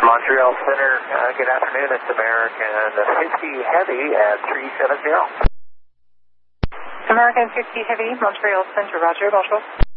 Montreal Center, good afternoon. It's American 50 Heavy at 370. American 50 Heavy, Montreal Center, roger, bonjour.